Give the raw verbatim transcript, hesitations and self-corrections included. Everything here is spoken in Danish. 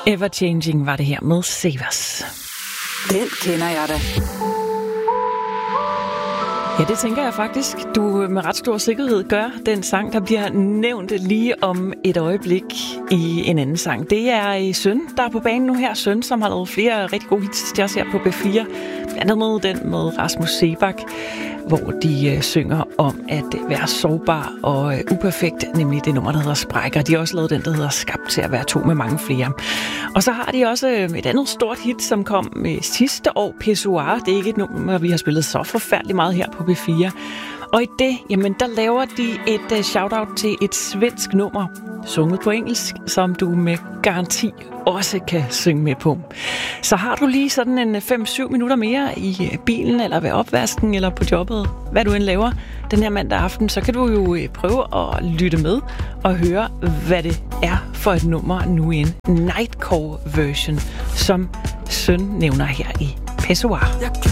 Ever Changing var det her med Savers. Den kender jeg da. Ja, det tænker jeg faktisk, du med ret stor sikkerhed gør. Den sang, der bliver nævnt lige om et øjeblik i en anden sang. Det er Søn, der er på banen nu her. Søn, som har lavet flere rigtig gode hits til os her på B fire. Blandt andet den med Rasmus Seebach, hvor de øh, synger om at være sårbar og øh, uperfekt, nemlig det nummer, der hedder Sprækker. De har også lavet den, der hedder Skabt til at være to med mange flere. Og så har de også øh, et andet stort hit, som kom øh, sidste år, Pissoir. Det er ikke et nummer, vi har spillet så forfærdeligt meget her på B fire. Og i det, jamen, der laver de et uh, shout-out til et svensk nummer, sunget på engelsk, som du med garanti også kan synge med på. Så har du lige sådan en fem syv minutter mere i bilen, eller ved opvasken, eller på jobbet, hvad du end laver den her mandag aften, så kan du jo prøve at lytte med og høre, hvad det er for et nummer nu i en Nightcore version, som Søn nævner her i Pissoir. Jeg